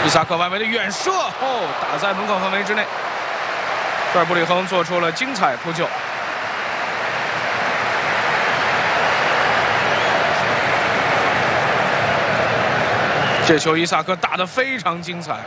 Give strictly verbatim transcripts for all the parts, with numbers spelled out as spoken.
萨克外围的远射，哦，打在门口范围之内。菲尔布里亨做出了精彩扑救。这球伊萨克打得非常精彩。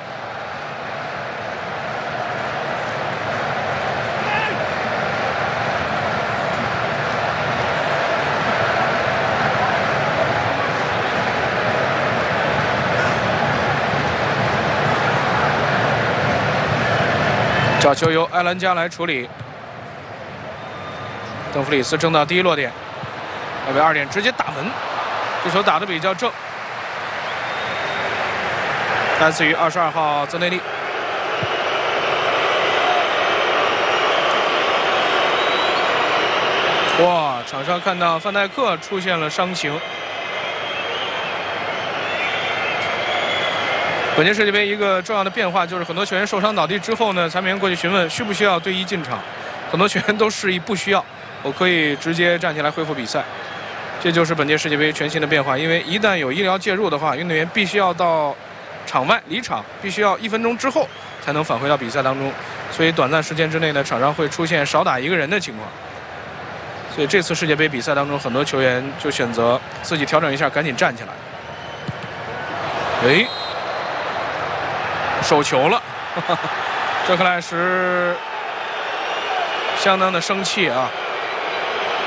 角球由埃兰加来处理，邓弗里斯争到第一落点，外围二点直接打门，这球打得比较正，来自于二十二号泽内利。哇，场上看到范戴克出现了伤情。 本届世界杯一个重要的变化就是，很多球员受伤倒地之后呢，裁判员过去询问需不需要队医进场，很多球员都示意不需要，我可以直接站起来恢复比赛。这就是本届世界杯全新的变化，因为一旦有医疗介入的话，运动员必须要到场外离场，必须要一分钟之后才能返回到比赛当中，所以短暂时间之内呢，场上会出现少打一个人的情况。所以这次世界杯比赛当中，很多球员就选择自己调整一下，赶紧站起来。哎。 手球了，这克莱什相当的生气啊！